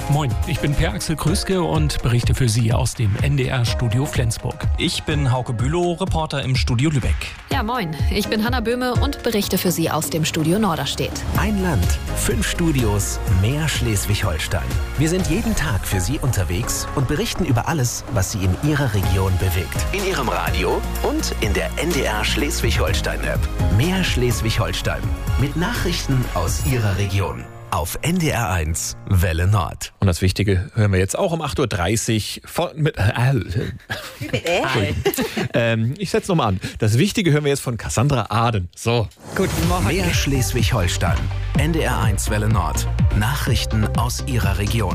Moin, ich bin Per-Axel Krüske und berichte für Sie aus dem NDR-Studio Flensburg. Ich bin Hauke Bülow, Reporter im Studio Lübeck. Ja, moin, ich bin Hanna Böhme und berichte für Sie aus dem Studio Norderstedt. Ein Land, 5 Studios, mehr Schleswig-Holstein. Wir sind jeden Tag für Sie unterwegs und berichten über alles, was Sie in Ihrer Region bewegt. In Ihrem Radio und in der NDR Schleswig-Holstein-App. Mehr Schleswig-Holstein mit Nachrichten aus Ihrer Region. Auf NDR1 Welle Nord. Und das Wichtige hören wir jetzt auch um 8.30 Uhr von... ich setze nochmal an. Das Wichtige hören wir jetzt von Cassandra Aden. So. Guten Morgen. Mehr Schleswig-Holstein. NDR1 Welle Nord. Nachrichten aus Ihrer Region.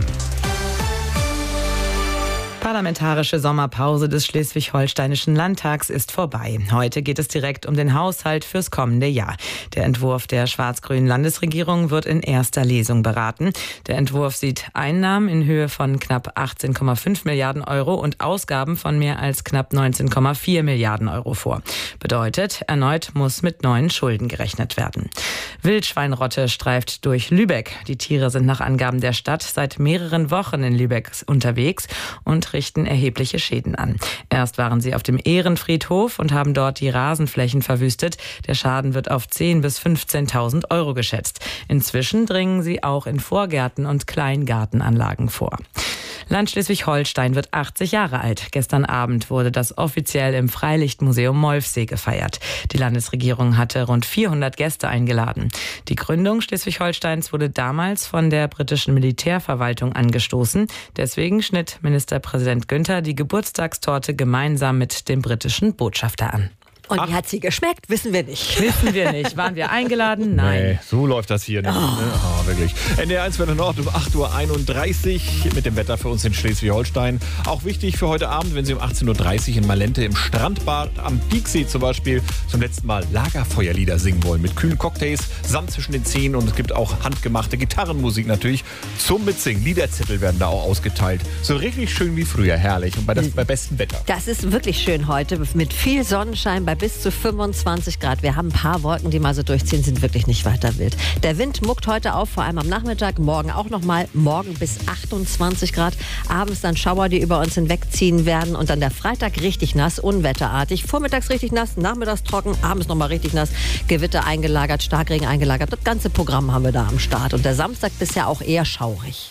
Parlamentarische Sommerpause des Schleswig-Holsteinischen Landtags ist vorbei. Heute geht es direkt um den Haushalt fürs kommende Jahr. Der Entwurf der schwarz-grünen Landesregierung wird in erster Lesung beraten. Der Entwurf sieht Einnahmen in Höhe von knapp 18,5 Milliarden Euro und Ausgaben von mehr als knapp 19,4 Milliarden Euro vor. Bedeutet, erneut muss mit neuen Schulden gerechnet werden. Wildschweinrotte streift durch Lübeck. Die Tiere sind nach Angaben der Stadt seit mehreren Wochen in Lübeck unterwegs und richten erhebliche Schäden an. Erst waren sie auf dem Ehrenfriedhof und haben dort die Rasenflächen verwüstet. Der Schaden wird auf 10.000 bis 15.000 Euro geschätzt. Inzwischen dringen sie auch in Vorgärten und Kleingartenanlagen vor. Land Schleswig-Holstein wird 80 Jahre alt. Gestern Abend wurde das offiziell im Freilichtmuseum Molfsee gefeiert. Die Landesregierung hatte rund 400 Gäste eingeladen. Die Gründung Schleswig-Holsteins wurde damals von der britischen Militärverwaltung angestoßen. Deswegen schnitt Ministerpräsident Günther die Geburtstagstorte gemeinsam mit dem britischen Botschafter an. Und wie hat sie geschmeckt? Wissen wir nicht. Wissen wir nicht. Waren wir eingeladen? Nein. Nee, so läuft das hier nicht. Wirklich. NDR1 Welle Nord um 8.31 Uhr mit dem Wetter für uns in Schleswig-Holstein. Auch wichtig für heute Abend, wenn Sie um 18.30 Uhr in Malente im Strandbad am Pieksee zum Beispiel zum letzten Mal Lagerfeuerlieder singen wollen. Mit kühlen Cocktails, Sand zwischen den Zähnen und es gibt auch handgemachte Gitarrenmusik natürlich zum Mitsingen. Liederzettel werden da auch ausgeteilt. So richtig schön wie früher, herrlich und bei bestem Wetter. Das ist wirklich schön heute mit viel Sonnenschein bei bis zu 25 Grad. Wir haben ein paar Wolken, die mal so durchziehen, sind wirklich nicht weiter wild. Der Wind muckt heute auf, vor allem am Nachmittag, morgen auch nochmal, morgen bis 28 Grad. Abends dann Schauer, die über uns hinwegziehen werden und dann der Freitag richtig nass, unwetterartig. Vormittags richtig nass, nachmittags trocken, abends nochmal richtig nass, Gewitter eingelagert, Starkregen eingelagert. Das ganze Programm haben wir da am Start. Und der Samstag bisher auch eher schaurig.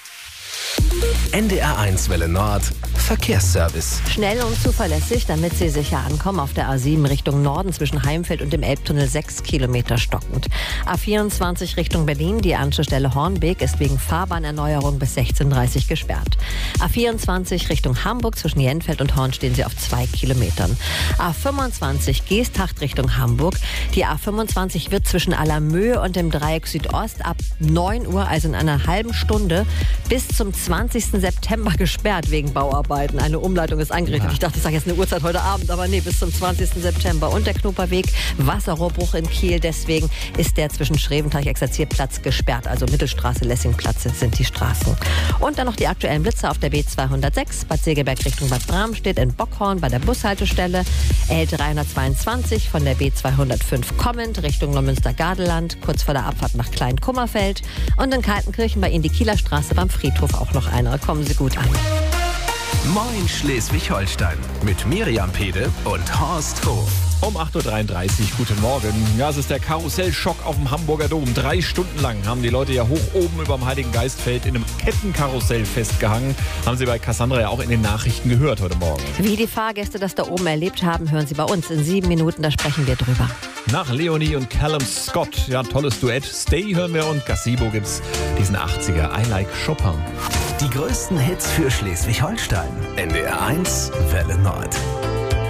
NDR1 Welle Nord. Verkehrsservice. Schnell und zuverlässig, damit Sie sicher ankommen. Auf der A7 Richtung Norden zwischen Heimfeld und dem Elbtunnel 6 Kilometer stockend. A24 Richtung Berlin, die Anschlussstelle Hornbeek ist wegen Fahrbahnerneuerung bis 16:30 Uhr gesperrt. A24 Richtung Hamburg zwischen Jenfeld und Horn stehen Sie auf 2 Kilometern. A25 Geesthacht Richtung Hamburg. Die A25 wird zwischen Allermöhe und dem Dreieck Südost ab 9 Uhr, also in einer halben Stunde, bis zum 20. September gesperrt wegen Bauarbeiten. Eine Umleitung ist eingerichtet. Ich dachte, ich sage jetzt eine Uhrzeit heute Abend, aber nee, bis zum 20. September. Und der Knoperweg, Wasserrohrbruch in Kiel. Deswegen ist der zwischen Schreventeich-Exerzierplatz gesperrt. Also Mittelstraße, Lessingplatz sind die Straßen. Und dann noch die aktuellen Blitze auf der B206. Bad Segeberg Richtung Bad Bramstedt in Bockhorn bei der Bushaltestelle. L322 von der B205 kommend Richtung Neumünster-Gardeland. Kurz vor der Abfahrt nach Klein-Kummerfeld. Und in Kaltenkirchen bei Ihnen die Kieler Straße beim Friedhof auch noch einer. Kommen Sie gut an. Moin Schleswig-Holstein mit Miriam Pede und Horst Hof. Um 8.33 Uhr, guten Morgen. Ja, es ist der Karussellschock auf dem Hamburger Dom. 3 Stunden lang haben die Leute ja hoch oben über dem Heiligen Geistfeld in einem Kettenkarussell festgehangen. Haben Sie bei Cassandra ja auch in den Nachrichten gehört heute Morgen. Wie die Fahrgäste das da oben erlebt haben, hören Sie bei uns in 7 Minuten, da sprechen wir drüber. Nach Leonie und Callum Scott, ja, tolles Duett. Stay hören wir und Gazebo gibt's diesen 80er I Like Chopin. Die größten Hits für Schleswig-Holstein. NDR1 Welle Nord.